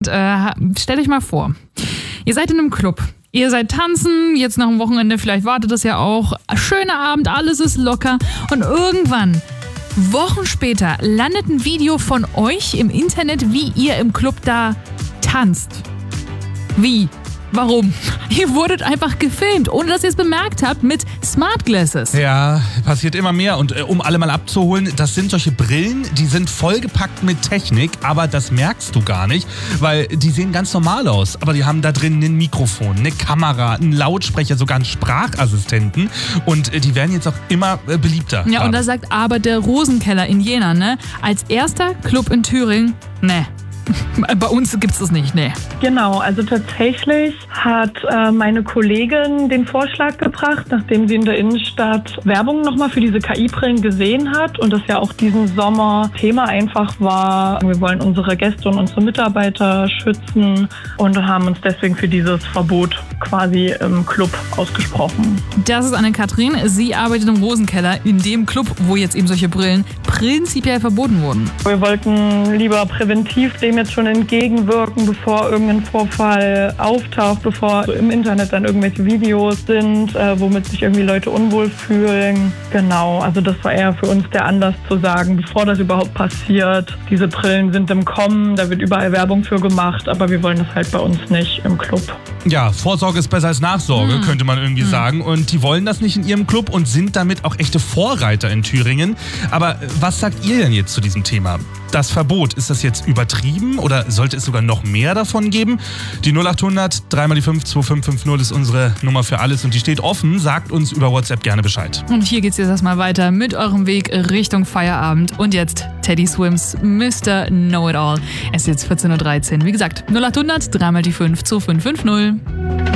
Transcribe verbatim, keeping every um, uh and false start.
Und äh, stellt euch mal vor, ihr seid in einem Club. Ihr seid tanzen, jetzt nach dem Wochenende, vielleicht wartet das ja auch. Schöner Abend, alles ist locker. Und irgendwann, Wochen später, landet ein Video von euch im Internet, wie ihr im Club da tanzt. Wie? Warum? Ihr wurdet einfach gefilmt, ohne dass ihr es bemerkt habt, mit Smart Glasses. Ja, passiert immer mehr. Und äh, um alle mal abzuholen, das sind solche Brillen, die sind vollgepackt mit Technik, aber das merkst du gar nicht, weil die sehen ganz normal aus. Aber die haben da drin ein Mikrofon, eine Kamera, einen Lautsprecher, sogar einen Sprachassistenten. Und äh, die werden jetzt auch immer äh, beliebter. Ja, und da sagt aber der Rosenkeller in Jena, ne, als erster Club in Thüringen, ne. Bei uns gibt's das nicht, nee. Genau, also tatsächlich hat äh, meine Kollegin den Vorschlag gebracht, nachdem sie in der Innenstadt Werbung nochmal für diese K I-Brillen gesehen hat und das ja auch diesen Sommer Thema einfach war. Wir wollen unsere Gäste und unsere Mitarbeiter schützen und haben uns deswegen für dieses Verbot quasi im Club ausgesprochen. Das ist Anne-Kathrin. Sie arbeitet im Rosenkeller, in dem Club, wo jetzt eben solche Brillen prinzipiell verboten wurden. Wir wollten lieber präventiv dem jetzt schon entgegenwirken, bevor irgendein Vorfall auftaucht, bevor so im Internet dann irgendwelche Videos sind, äh, womit sich irgendwie Leute unwohl fühlen. Genau, also das war eher für uns der Anlass zu sagen, bevor das überhaupt passiert, diese Brillen sind im Kommen, da wird überall Werbung für gemacht, aber wir wollen das halt bei uns nicht im Club. Ja, Vorsorge ist besser als Nachsorge, mhm. könnte man irgendwie mhm. sagen. Und die wollen das nicht in ihrem Club und sind damit auch echte Vorreiter in Thüringen. Aber was sagt ihr denn jetzt zu diesem Thema? Das Verbot, ist das jetzt übertrieben oder sollte es sogar noch mehr davon geben? Die null acht hundert drei mal die fünf zwei fünf fünf null ist unsere Nummer für alles und die steht offen. Sagt uns über WhatsApp gerne Bescheid. Und hier geht's jetzt erstmal weiter mit eurem Weg Richtung Feierabend. Und jetzt Teddy Swims, Mister Know-It-All. Es ist jetzt vierzehn Uhr dreizehn. Wie gesagt, null acht hundert drei mal die fünf zwei fünf fünf null.